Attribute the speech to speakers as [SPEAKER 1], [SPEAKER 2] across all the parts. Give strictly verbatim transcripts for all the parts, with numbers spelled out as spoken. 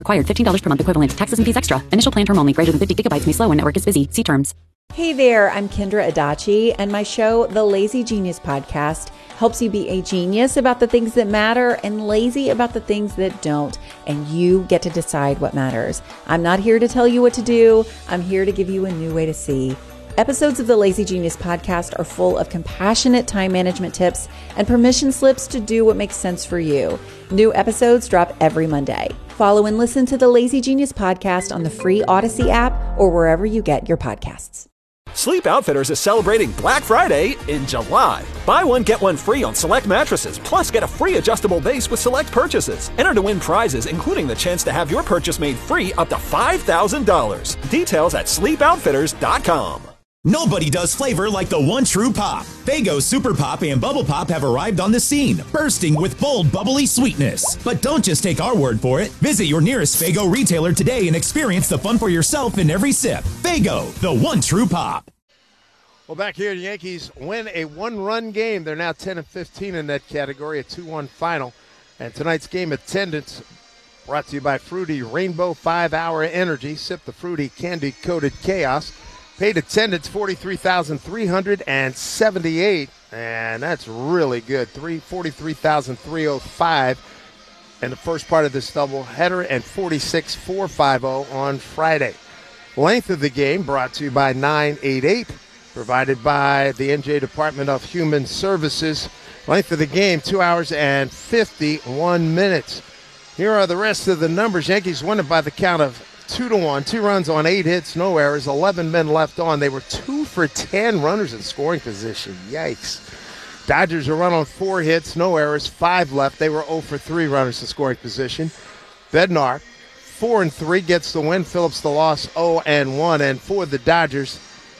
[SPEAKER 1] Required fifteen dollars per month equivalent. Taxes and fees extra. Initial plan term only. Greater than fifty gigabytes may slow when network is busy. See terms.
[SPEAKER 2] Hey there, I'm Kendra Adachi, and my show, The Lazy Genius Podcast, helps you be a genius about the things that matter and lazy about the things that don't, and you get to decide what matters. I'm not here to tell you what to do. I'm here to give you a new way to see. Episodes of the Lazy Genius Podcast are full of compassionate time management tips and permission slips to do what makes sense for you. New episodes drop every Monday. Follow and listen to the Lazy Genius Podcast on the free Odyssey app or wherever you get your podcasts.
[SPEAKER 3] Sleep Outfitters is celebrating Black Friday in July. Buy one, get one free on select mattresses, plus get a free adjustable base with select purchases. Enter to win prizes, including the chance to have your purchase made free up to five thousand dollars. Details at sleep outfitters dot com.
[SPEAKER 4] Nobody does flavor like the one true pop. Faygo Super Pop and Bubble Pop have arrived on the scene, bursting with bold, bubbly sweetness. But don't just take our word for it. Visit your nearest Faygo retailer today and experience the fun for yourself in every sip. Faygo, the one true pop.
[SPEAKER 5] Well, back here, the Yankees win a one-run game. They're now ten and fifteen in that category, a two one final. And tonight's game attendance brought to you by Fruity Rainbow five hour Energy. Sip the Fruity candy-coated chaos. Paid attendance forty-three thousand three hundred seventy-eight, and that's really good. forty-three thousand three hundred five in the first part of this doubleheader, and forty-six thousand four hundred fifty on Friday. Length of the game brought to you by nine eight eight, provided by the N J Department of Human Services. Length of the game, two hours and fifty-one minutes. Here are the rest of the numbers. Yankees won it by the count of Two to one, two runs on eight hits, no errors, eleven men left on. They were two for ten runners in scoring position. Yikes. Dodgers a run on four hits, no errors, five left. They were zero for three runners in scoring position. Bednar, four and three, gets the win. Phillips the loss, zero and one. And for the Dodgers,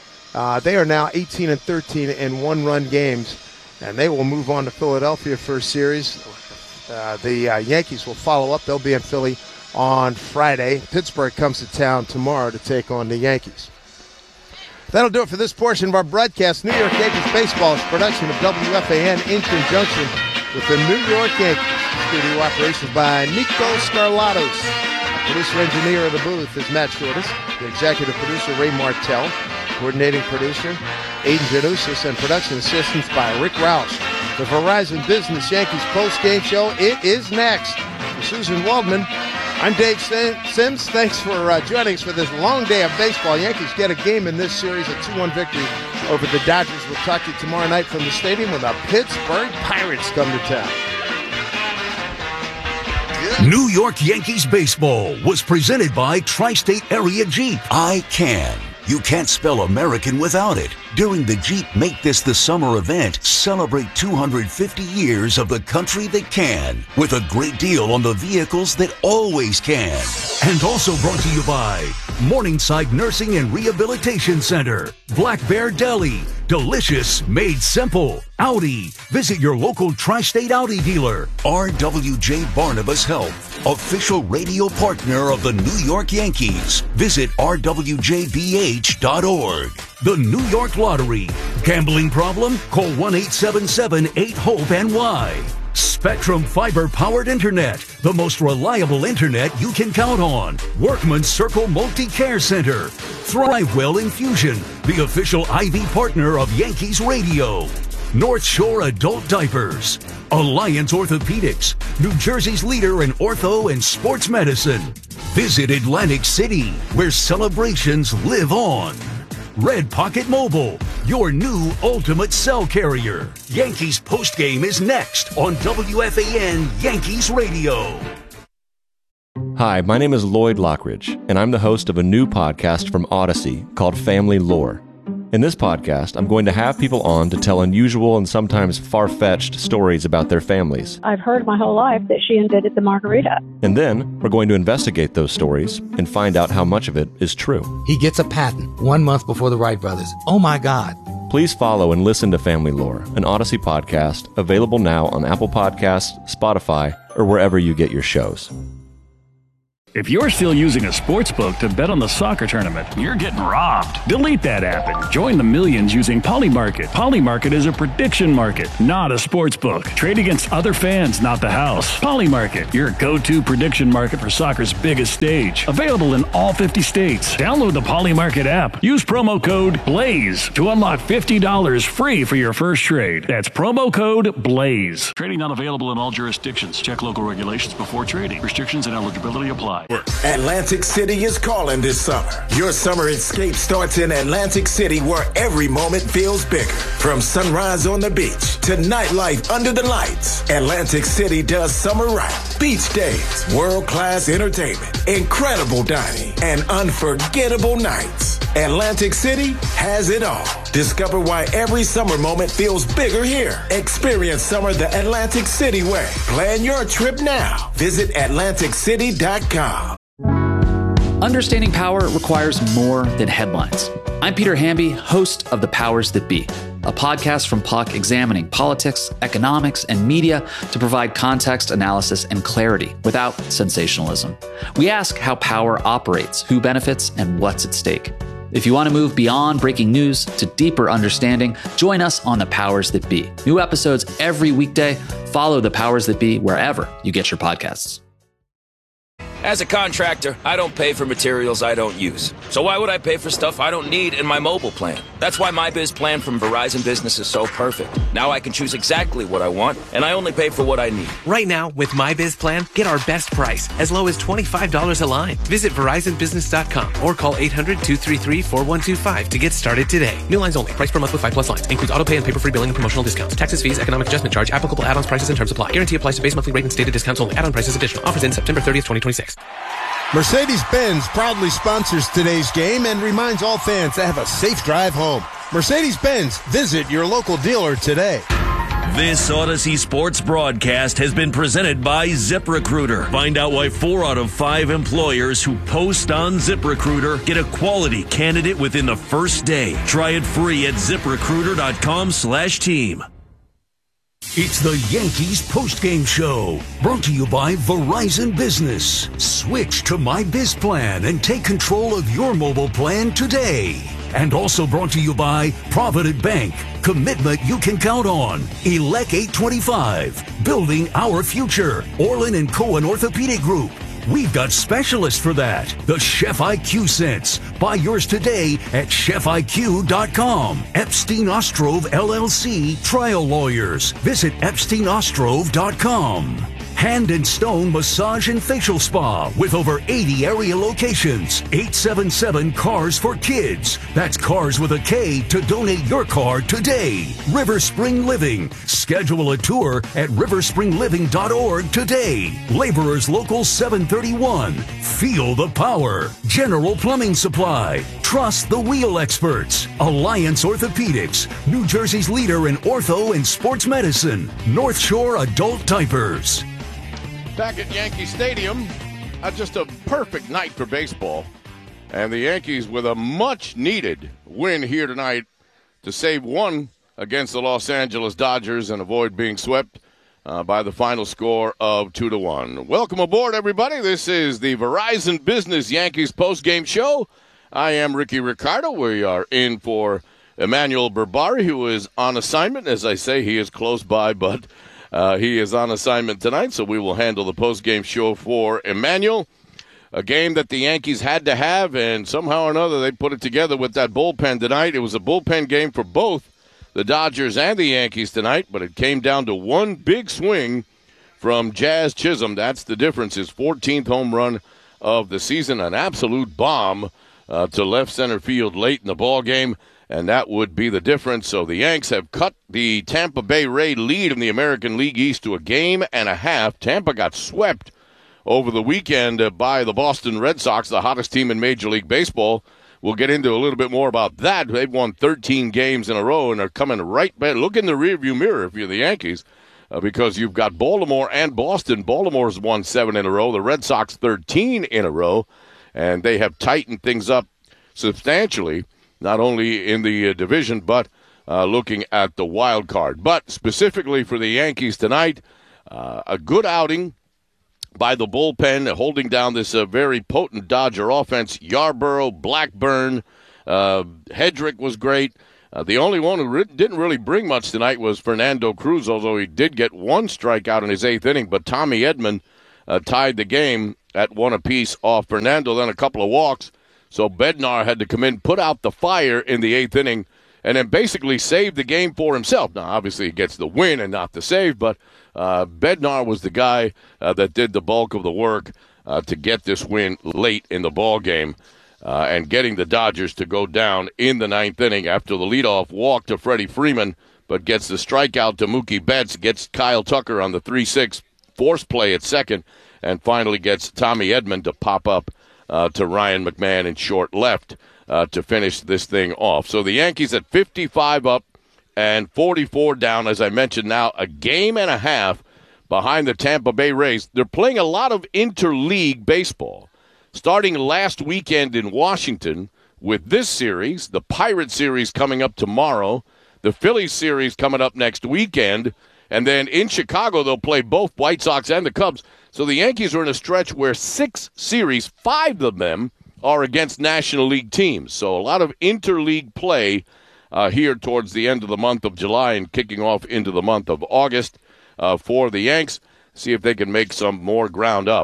[SPEAKER 5] uh, they are now eighteen and thirteen in one-run games, and they will move on to Philadelphia for a series. Uh, the uh, Yankees will follow up. They'll be in Philly on Friday. Pittsburgh comes to town tomorrow to take on the Yankees. That'll do it for this portion of our broadcast. New York Yankees Baseball is a production of W F A N in conjunction with the New York Yankees. Studio operations by Nico Scarlatos. Producer engineer of the booth is Matt Shortis. The executive producer, Ray Martell. Coordinating producer, Aiden Janusas. And production assistance by Rick Roush. The Verizon Business Yankees post-game show, it is next. For Susan Waldman, I'm Dave Sims. Thanks for uh, joining us for this long day of baseball. Yankees get a game in this series, a two one victory over the Dodgers. We'll talk to you tomorrow night from the stadium when the Pittsburgh Pirates come to town.
[SPEAKER 6] New York Yankees baseball was presented by Tri-State Area Jeep. I can. You can't spell American without it. During the Jeep Make This the Summer event, celebrate two hundred fifty years of the country that can, with a great deal on the vehicles that always can. And also brought to you by Morningside Nursing and Rehabilitation Center, Black Bear Deli, delicious made simple, Audi. Visit your local Tri-State Audi dealer. R W J Barnabas Health, official radio partner of the New York Yankees. Visit R W J B H dot org. The New York Lottery. Gambling problem? Call one eight seven seven eight hope N Y. Spectrum Fiber-powered internet. The most reliable internet you can count on. Workman Circle Multi-Care Center. Thrivewell Infusion. The official I V partner of Yankees Radio. North Shore Adult Diapers. Alliance Orthopedics. New Jersey's leader in ortho and sports medicine. Visit Atlantic City, where celebrations live on. Red Pocket Mobile, your new ultimate cell carrier. Yankees postgame is next on W F A N Yankees Radio.
[SPEAKER 7] Hi, my name is Lloyd Lockridge, and I'm the host of a new podcast from Odyssey called Family Lore. In this podcast, I'm going to have people on to tell unusual and sometimes far-fetched stories about their families.
[SPEAKER 8] I've heard my whole life that she invented the margarita.
[SPEAKER 7] And then we're going to investigate those stories and find out how much of it is true.
[SPEAKER 9] He gets a patent one month before the Wright brothers. Oh my God.
[SPEAKER 7] Please follow and listen to Family Lore, an Odyssey podcast, available now on Apple Podcasts, Spotify, or wherever you get your shows.
[SPEAKER 10] If you're still using a sportsbook to bet on the soccer tournament, you're getting robbed. Delete that app and join the millions using Polymarket. Polymarket is a prediction market, not a sportsbook. Trade against other fans, not the house. Polymarket, your go-to prediction market for soccer's biggest stage. Available in all fifty states. Download the Polymarket app. Use promo code BLAZE to unlock fifty dollars free for your first trade. That's promo code BLAZE. Trading not available in all jurisdictions. Check local regulations before trading. Restrictions and eligibility apply.
[SPEAKER 11] Atlantic City is calling this summer. Your summer escape starts in Atlantic City, where every moment feels bigger. From sunrise on the beach to nightlife under the lights, Atlantic City does summer right. Beach days, world-class entertainment, incredible dining, and unforgettable nights. Atlantic City has it all. Discover why every summer moment feels bigger here. Experience summer the Atlantic City way. Plan your trip now. Visit Atlantic City dot com.
[SPEAKER 12] Understanding power requires more than headlines. I'm Peter Hamby, host of The Powers That Be, a podcast from Puck examining politics, economics, and media to provide context, analysis, and clarity without sensationalism. We ask how power operates, who benefits, and what's at stake. If you want to move beyond breaking news to deeper understanding, join us on The Powers That Be. New episodes every weekday. Follow The Powers That Be wherever you get your podcasts.
[SPEAKER 13] As a contractor, I don't pay for materials I don't use. So why would I pay for stuff I don't need in my mobile plan? That's why my biz plan from Verizon Business is so perfect. Now I can choose exactly what I want, and I only pay for what I need.
[SPEAKER 14] Right now, with my biz plan, get our best price, as low as twenty-five dollars a line. Visit Verizon Business dot com or call eight hundred, two three three, four one two five to get started today. New lines only. Price per month with five plus lines. Includes auto pay and paper-free billing and promotional discounts. Taxes, fees, economic adjustment charge, applicable add-ons, prices, and terms apply. Guarantee applies to base monthly rate and stated discounts only. Add-on prices additional. Offers in September thirtieth, twenty twenty-six.
[SPEAKER 5] Mercedes-Benz proudly sponsors today's game and reminds all fans to have a safe drive home. Mercedes-Benz, visit your local dealer today.
[SPEAKER 15] This Odyssey Sports broadcast has been presented by ZipRecruiter. Find out why four out of five employers who post on ZipRecruiter get a quality candidate within the first day. Try it free at ZipRecruiter.com slash team.
[SPEAKER 6] It's the Yankees postgame show, brought to you by Verizon Business. Switch to My Biz Plan and take control of your mobile plan today. And also brought to you by Provident Bank. Commitment you can count on. E L E C eight twenty-five. Building our future. Orlin and Cohen Orthopedic Group. We've got specialists for that. The Chef I Q Sense. Buy yours today at chef I Q dot com. Epstein Ostrov L L C Trial Lawyers. Visit epstein ostrov dot com. Hand and Stone Massage and Facial Spa with over eighty area locations. eight seven seven Cars for Kids. That's Cars with a K to donate your car today. River Spring Living. Schedule a tour at river spring living dot org today. Laborers Local seven thirty-one. Feel the power. General Plumbing Supply. Trust the wheel experts. Alliance Orthopedics. New Jersey's leader in ortho and sports medicine. North Shore Adult Diapers.
[SPEAKER 16] Back at Yankee Stadium, uh, just a perfect night for baseball. And the Yankees with a much-needed win here tonight to save one against the Los Angeles Dodgers and avoid being swept uh, by the final score of two to one. Welcome aboard, everybody. This is the Verizon Business Yankees postgame show. I am Ricky Ricardo. We are in for Emmanuel Berbari, who is on assignment. As I say, he is close by, but Uh, he is on assignment tonight, so we will handle the post-game show for Emmanuel. A game that the Yankees had to have, and somehow or another they put it together with that bullpen tonight. It was a bullpen game for both the Dodgers and the Yankees tonight, but it came down to one big swing from Jazz Chisholm. That's the difference, his fourteenth home run of the season, an absolute bomb uh, to left center field late in the ball game. And that would be the difference. So the Yanks have cut the Tampa Bay Ray lead in the American League East to a game and a half. Tampa got swept over the weekend uh, by the Boston Red Sox, the hottest team in Major League Baseball. We'll get into a little bit more about that. They've won thirteen games in a row and are coming right back. Look in the rearview mirror if you're the Yankees, uh, because you've got Baltimore and Boston. Baltimore's won seven in a row. The Red Sox thirteen in a row, and they have tightened things up substantially, not only in the uh, division, but uh, looking at the wild card. But specifically for the Yankees tonight, uh, a good outing by the bullpen, holding down this uh, very potent Dodger offense. Yarborough, Blackburn, uh, Hedrick was great. Uh, the only one who re- didn't really bring much tonight was Fernando Cruz, although he did get one strikeout in his eighth inning. But Tommy Edman uh, tied the game at one apiece off Fernando, then a couple of walks. So Bednar had to come in, put out the fire in the eighth inning, and then basically save the game for himself. Now, obviously, he gets the win and not the save, but uh, Bednar was the guy uh, that did the bulk of the work uh, to get this win late in the ball game. Uh, and getting the Dodgers to go down in the ninth inning after the leadoff walk to Freddie Freeman, but gets the strikeout to Mookie Betts, gets Kyle Tucker on the three six force play at second, and finally gets Tommy Edman to pop up uh, to Ryan McMahon in short left uh, to finish this thing off. So the Yankees at fifty-five up and forty-four down, as I mentioned now, a game and a half behind the Tampa Bay Rays. They're playing a lot of interleague baseball. Starting last weekend in Washington with this series, the Pirates series coming up tomorrow, the Phillies series coming up next weekend, and then in Chicago they'll play both White Sox and the Cubs. So the Yankees are in a stretch where six series, five of them are against National League teams. So a lot of interleague play uh, here towards the end of the month of July and kicking off into the month of August uh, for the Yanks. See if they can make some more ground up.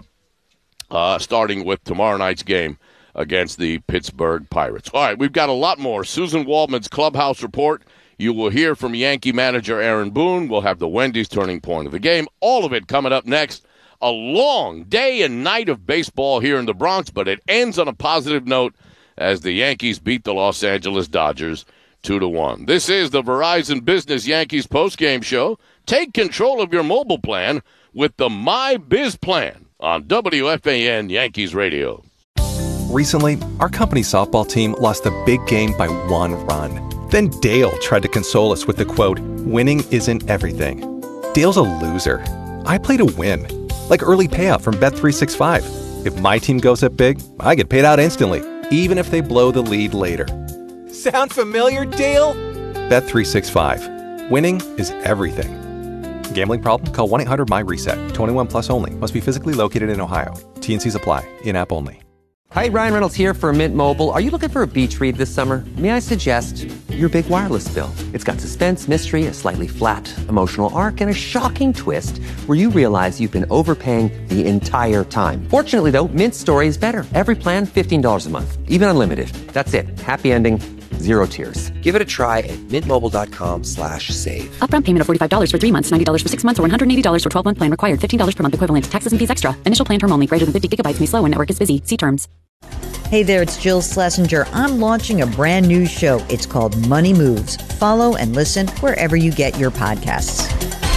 [SPEAKER 16] Uh, starting with tomorrow night's game against the Pittsburgh Pirates. All right, we've got a lot more. Susan Waldman's Clubhouse Report. You will hear from Yankee manager Aaron Boone. We'll have the Wendy's turning point of the game. All of it coming up next. A long day and night of baseball here in the Bronx, but it ends on a positive note as the Yankees beat the Los Angeles Dodgers two to one. This is the Verizon Business Yankees postgame show. Take control of your mobile plan with the My Biz Plan on W F A N Yankees Radio.
[SPEAKER 17] Recently, our company softball team lost a big game by one run. Then Dale tried to console us with the quote, "Winning isn't everything." Dale's a loser. I play to win, like early payout from Bet three sixty-five. If my team goes up big, I get paid out instantly, even if they blow the lead later.
[SPEAKER 18] Sound familiar, Dale?
[SPEAKER 17] Bet three sixty-five. Winning is everything. Gambling problem? Call one eight hundred M Y reset. twenty-one plus only. Must be physically located in Ohio. T N Cs apply. In-app only.
[SPEAKER 19] Hi, Ryan Reynolds here for Mint Mobile. Are you looking for a beach read this summer? May I suggest your big wireless bill? It's got suspense, mystery, a slightly flat, emotional arc, and a shocking twist where you realize you've been overpaying the entire time. Fortunately, though, Mint's story is better. Every plan, fifteen dollars a month. Even unlimited. That's it. Happy ending. Zero tears. Give it a try at mintmobile.com slash save.
[SPEAKER 1] Upfront payment of forty-five dollars for three months, ninety dollars for six months, or one hundred eighty dollars for twelve-month plan required. fifteen dollars per month equivalent. Taxes and fees extra. Initial plan term only. Greater than fifty gigabytes may slow when network is busy. See terms.
[SPEAKER 20] Hey there, it's Jill Schlesinger. I'm launching a brand new show. It's called Money Moves. Follow and listen wherever you get your podcasts.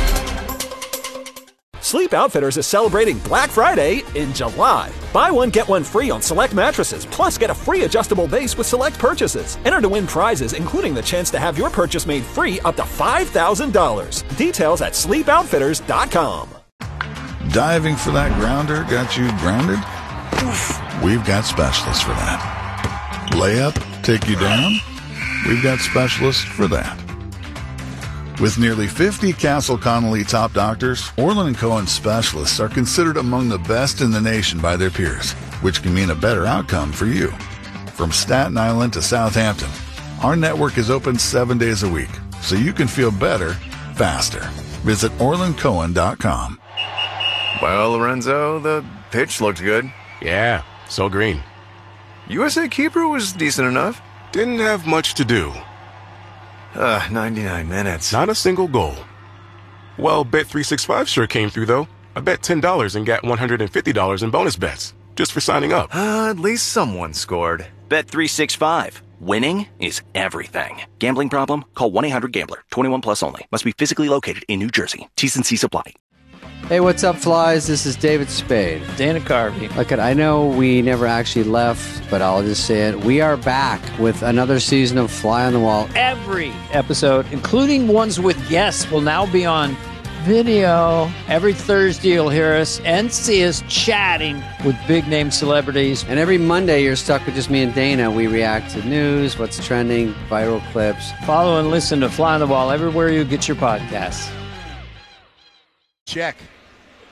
[SPEAKER 3] Sleep Outfitters is celebrating Black Friday in July. Buy one, get one free on select mattresses, plus get a free adjustable base with select purchases. Enter to win prizes, including the chance to have your purchase made free up to five thousand dollars. Details at sleep outfitters dot com.
[SPEAKER 21] Diving for that grounder got you grounded? We've got specialists for that. Layup take you down? We've got specialists for that. With nearly fifty Castle Connolly top doctors, Orland and Cohen specialists are considered among the best in the nation by their peers, which can mean a better outcome for you. From Staten Island to Southampton, our network is open seven days a week, so you can feel better, faster. Visit orland cohen dot com.
[SPEAKER 22] Well, Lorenzo, the pitch looked good.
[SPEAKER 23] Yeah, so green.
[SPEAKER 22] U S A keeper was decent enough.
[SPEAKER 23] Didn't have much to do.
[SPEAKER 22] Uh, ninety-nine minutes.
[SPEAKER 23] Not a single goal. Well, Bet three sixty-five sure came through, though. I bet ten dollars and got one hundred fifty dollars in bonus bets, just for signing up.
[SPEAKER 22] Uh, at least someone scored.
[SPEAKER 24] Bet three sixty-five. Winning is everything. Gambling problem? Call one eight hundred gambler. twenty-one plus only. Must be physically located in New Jersey. T's and C's apply.
[SPEAKER 25] Hey, what's up, flies? This is David Spade.
[SPEAKER 26] Dana Carvey.
[SPEAKER 25] Look, I know we never actually left, but I'll just say it. We are back with another season of Fly on the Wall.
[SPEAKER 26] Every episode, including ones with guests, will now be on video. Every Thursday, you'll hear us and see us chatting with big-name celebrities.
[SPEAKER 25] And every Monday, you're stuck with just me and Dana. We react to news, what's trending, viral clips.
[SPEAKER 26] Follow and listen to Fly on the Wall everywhere you get your podcasts.
[SPEAKER 5] Check.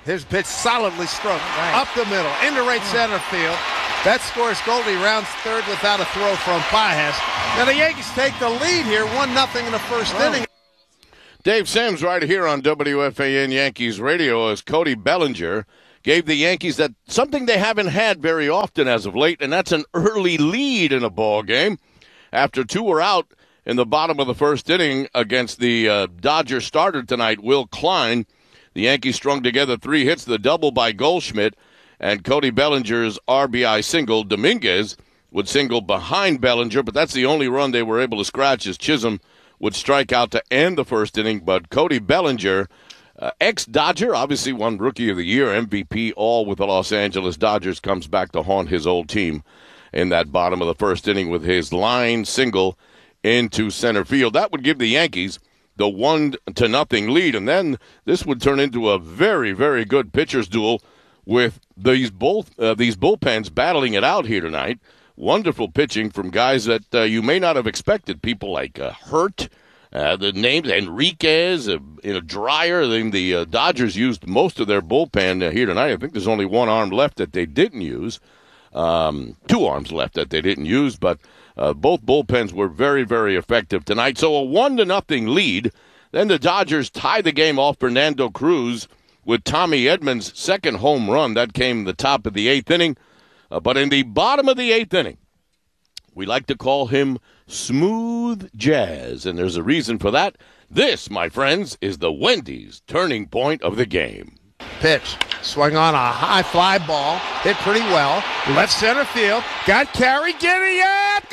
[SPEAKER 5] His pitch solidly struck right up the middle, into right center field. That scores Goldie. Rounds third without a throw from Pages. Now the Yankees take the lead here, one nothing in the first wow. inning.
[SPEAKER 16] Dave Sims right here on W F A N Yankees Radio as Cody Bellinger gave the Yankees that something they haven't had very often as of late, and that's an early lead in a ball game. After two were out in the bottom of the first inning against the uh, Dodger starter tonight, Will Klein, the Yankees strung together three hits, the double by Goldschmidt, and Cody Bellinger's R B I single. Dominguez would single behind Bellinger, but that's the only run they were able to scratch as Chisholm would strike out to end the first inning. But Cody Bellinger, uh, ex-Dodger, obviously won Rookie of the Year, M V P, all with the Los Angeles Dodgers, comes back to haunt his old team in that bottom of the first inning with his line single into center field. That would give the Yankees the one to nothing lead, and then this would turn into a very, very good pitcher's duel with these both uh, these bullpens battling it out here tonight. Wonderful pitching from guys that uh, you may not have expected. People like uh, Hurt, uh, the names Enriquez, uh, you know, Dreyer. The, the uh, Dodgers used most of their bullpen uh, here tonight. I think there's only one arm left that they didn't use. Um, two arms left that they didn't use, but uh, both bullpens were very, very effective tonight. So a one to nothing lead. Then the Dodgers tie the game off Fernando Cruz with Tommy Edman's second home run. That came in the top of the eighth inning. Uh, but in the bottom of the eighth inning, we like to call him Smooth Jazz, and there's a reason for that. This, my friends, is the Wendy's turning point of the game.
[SPEAKER 5] Pitch, swung on a high fly ball, hit pretty well, left center field, got carried, giddy up,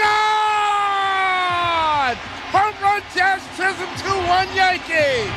[SPEAKER 5] gone! Home run, Jazz Chisholm, two one Yankees!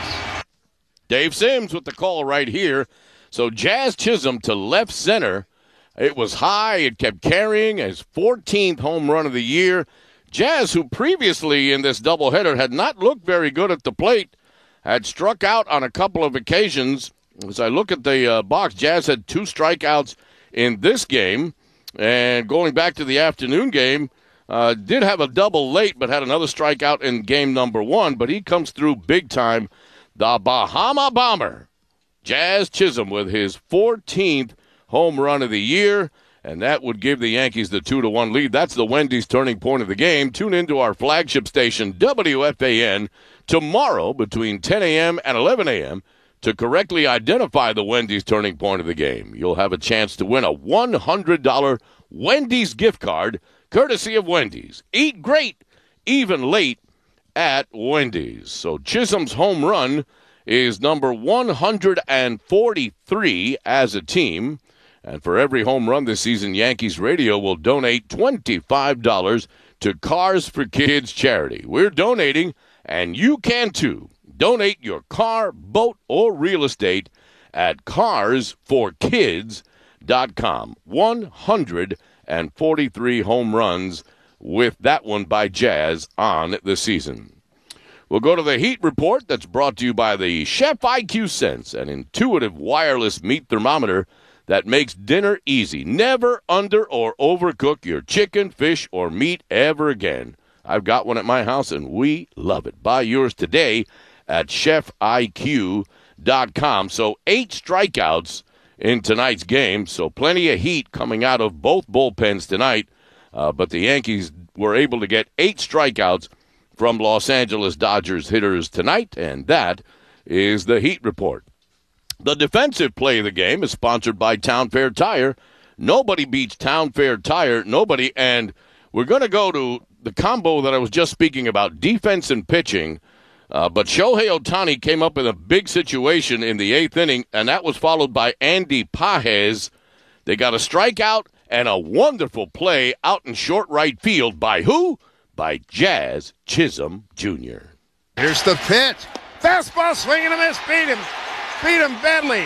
[SPEAKER 16] Dave Sims with the call right here. So Jazz Chisholm to left center. It was high. It kept carrying his fourteenth home run of the year. Jazz, who previously in this doubleheader had not looked very good at the plate, had struck out on a couple of occasions. As I look at the uh, box, Jazz had two strikeouts in this game. And going back to the afternoon game, uh, did have a double late, but had another strikeout in game number one. But he comes through big time. The Bahama Bomber, Jazz Chisholm, with his fourteenth home run of the year, and that would give the Yankees the two to one lead. That's the Wendy's turning point of the game. Tune into our flagship station, W F A N, tomorrow between ten a.m. and eleven a.m. to correctly identify the Wendy's turning point of the game. You'll have a chance to win a one hundred dollars Wendy's gift card, courtesy of Wendy's. Eat great, even late at Wendy's. So Chisholm's home run is number one hundred forty-three as a team. And for every home run this season, Yankees Radio will donate twenty-five dollars to Cars for Kids charity. We're donating, and you can too. Donate your car, boat, or real estate at cars for kids dot com. one hundred forty-three home runs with that one by Jazz on the season. We'll go to the Heat Report that's brought to you by the Chef I Q Sense, an intuitive wireless meat thermometer that makes dinner easy. Never under or overcook your chicken, fish, or meat ever again. I've got one at my house, and we love it. Buy yours today at chef I Q dot com. So eight strikeouts in tonight's game, so plenty of heat coming out of both bullpens tonight. Uh, but the Yankees were able to get eight strikeouts from Los Angeles Dodgers hitters tonight, and that is the Heat Report. The defensive play of the game is sponsored by Town Fair Tire. Nobody beats Town Fair Tire, nobody, and we're going to go to the combo that I was just speaking about, defense and pitching. Uh, but Shohei Ohtani came up in a big situation in the eighth inning, and that was followed by Andy Pages. They got a strikeout and a wonderful play out in short right field by who? By Jazz Chisholm Junior
[SPEAKER 5] Here's the pitch. Fastball, swing and a miss. Beat him. Beat him badly.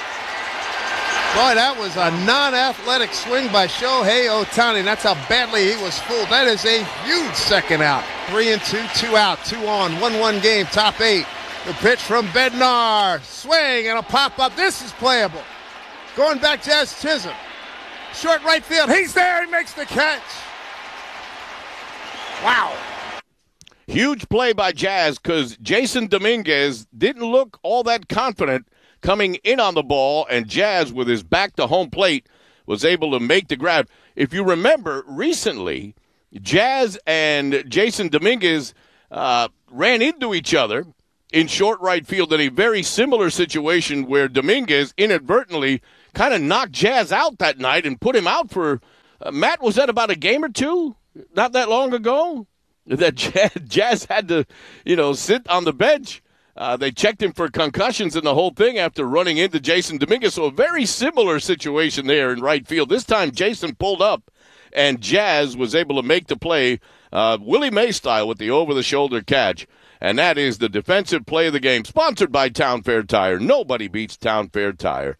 [SPEAKER 5] Boy, that was a non-athletic swing by Shohei Ohtani. That's how badly he was fooled. That is a huge second out. Three and two, two out, two on, one one game, top eight. The pitch from Bednar. Swing and a pop-up. This is playable. Going back, Jazz Chisholm. Short right field. He's there. He makes the catch. Wow.
[SPEAKER 16] Huge play by Jazz because Jason Dominguez didn't look all that confident coming in on the ball, and Jazz, with his back to home plate, was able to make the grab. If you remember, recently, Jazz and Jason Dominguez uh, ran into each other in short right field in a very similar situation where Dominguez inadvertently kind of knocked Jazz out that night and put him out for, uh, Matt, was that about a game or two? Not that long ago? That Jazz, Jazz had to, you know, sit on the bench. Uh, they checked him for concussions and the whole thing after running into Jason Dominguez. So a very similar situation there in right field. This time Jason pulled up and Jazz was able to make the play, uh, Willie Mays style, with the over-the-shoulder catch. And that is the defensive play of the game, sponsored by Town Fair Tire. Nobody beats Town Fair Tire.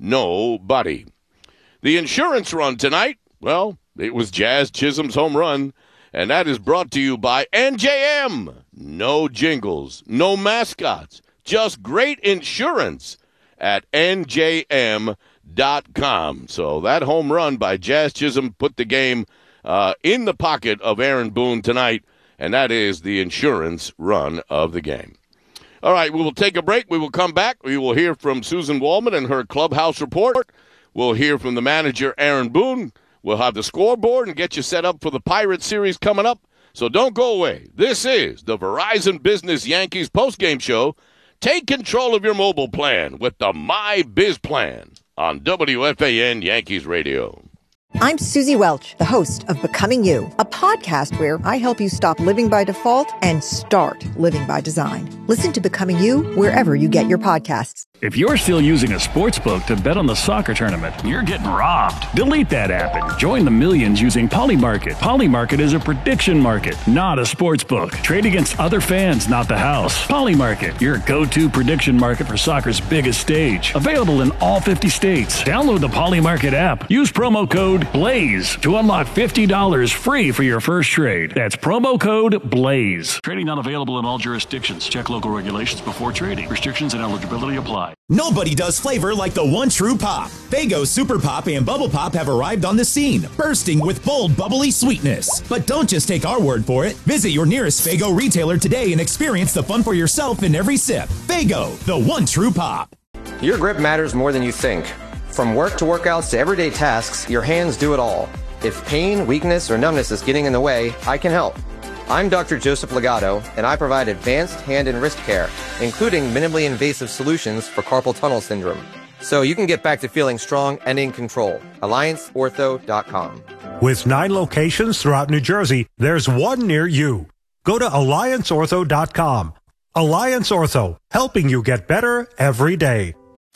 [SPEAKER 16] Nobody. The insurance run tonight, well, it was Jazz Chisholm's home run, and that is brought to you by N J M. No jingles, no mascots, just great insurance at N J M dot com. So that home run by Jazz Chisholm put the game uh, in the pocket of Aaron Boone tonight, and that is the insurance run of the game. All right, we will take a break. We will come back. We will hear from Susan Waldman and her clubhouse report. We'll hear from the manager, Aaron Boone. We'll have the scoreboard and get you set up for the Pirate Series coming up. So don't go away. This is the Verizon Business Yankees postgame show. Take control of your mobile plan with the My Biz Plan on W F A N Yankees Radio.
[SPEAKER 2] I'm Susie Welch, the host of Becoming You, a podcast where I help you stop living by default and start living by design. Listen to Becoming You wherever you get your podcasts.
[SPEAKER 4] If you're still using a sports book to bet on the soccer tournament, you're getting robbed. Delete that app and join the millions using Polymarket. Polymarket is a prediction market, not a sports book. Trade against other fans, not the house. Polymarket, your go-to prediction market for soccer's biggest stage. Available in all fifty states. Download the Polymarket app. Use promo code BLAZE to unlock fifty dollars free for your first trade. That's promo code BLAZE. Trading not available in all jurisdictions. Check local regulations before trading. Restrictions and eligibility apply.
[SPEAKER 7] Nobody does flavor like the one true pop. Faygo Super Pop and Bubble Pop have arrived on the scene, bursting with bold, bubbly sweetness. But don't just take our word for it. Visit your nearest Faygo retailer today and experience the fun for yourself in every sip. Faygo, the one true pop.
[SPEAKER 8] Your grip matters more than you think. From work to workouts to everyday tasks, your hands do it all. If pain, weakness, or numbness is getting in the way, I can help. I'm Doctor Joseph Legato, and I provide advanced hand and wrist care, including minimally invasive solutions for carpal tunnel syndrome. So you can get back to feeling strong and in control. Alliance Ortho dot com.
[SPEAKER 9] With nine locations throughout New Jersey, there's one near you. Go to Alliance Ortho dot com. Alliance Ortho, helping you get better every day.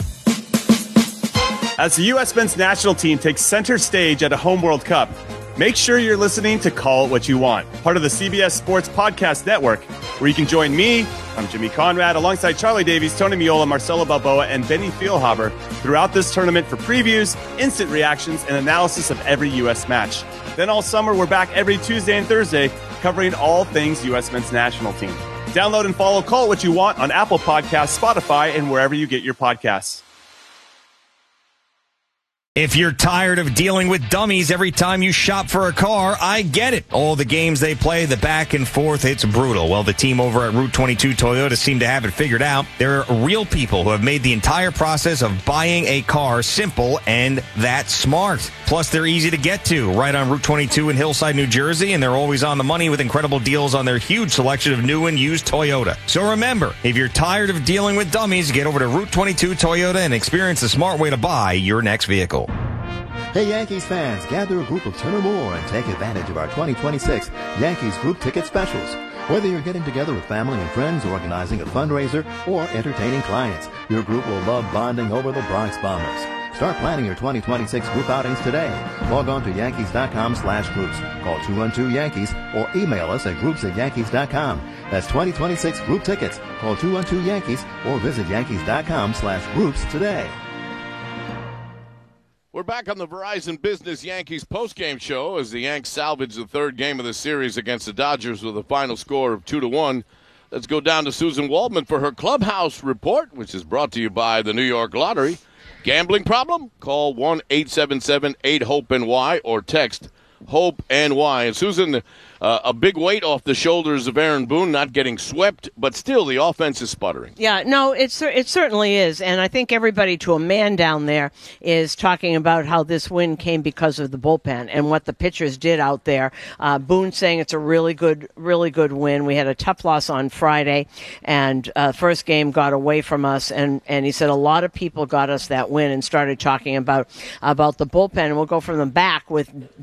[SPEAKER 10] As the U S men's national team takes center stage at a home World Cup, make sure you're listening to Call It What You Want, part of the C B S Sports Podcast Network, where you can join me, I'm Jimmy Conrad, alongside Charlie Davies, Tony Miola, Marcelo Balboa, and Benny Feilhaber throughout this tournament for previews, instant reactions, and analysis of every U S match. Then all summer, we're back every Tuesday and Thursday, covering all things U S men's national team. Download and follow Call It What You Want on Apple Podcasts, Spotify, and wherever you get your podcasts.
[SPEAKER 27] If you're tired of dealing with dummies every time you shop for a car, I get it. All the games they play, the back and forth, it's brutal. Well, the team over at Route twenty-two Toyota seem to have it figured out. They're real people who have made the entire process of buying a car simple and that smart. Plus, they're easy to get to, right on Route twenty-two in Hillside, New Jersey, and they're always on the money with incredible deals on their huge selection of new and used Toyota. So remember, if you're tired of dealing with dummies, get over to Route twenty-two Toyota and experience the smart way to buy your next vehicle.
[SPEAKER 28] Hey Yankees fans, gather a group of ten or more and take advantage of our twenty twenty-six Yankees group ticket specials. Whether you're getting together with family and friends, organizing a fundraiser, or entertaining clients, your group will love bonding over the Bronx Bombers. Start planning your twenty twenty-six group outings today. Log on to Yankees dot com slash groups. Call two one two Yankees or email us at groups at Yankees dot com. That's twenty twenty-six group tickets. Call two one two Yankees or visit Yankees dot com slash groups today.
[SPEAKER 16] We're back on the Verizon Business Yankees postgame show as the Yanks salvage the third game of the series against the Dodgers with a final score of two to one. Let's go down to Susan Waldman for her clubhouse report, which is brought to you by the New York Lottery. Gambling problem? Call one eight seven seven eight hope N Y or text hope, and why. And Susan, uh, a big weight off the shoulders of Aaron Boone, not getting swept, but still the offense is sputtering.
[SPEAKER 6] Yeah, no, it's, it certainly is. And I think everybody to a man down there is talking about how this win came because of the bullpen and what the pitchers did out there. Uh, Boone saying it's a really good, really good win. We had a tough loss on Friday, and uh, first game got away from us. And, and he said a lot of people got us that win and started talking about, about the bullpen. And we'll go from the back with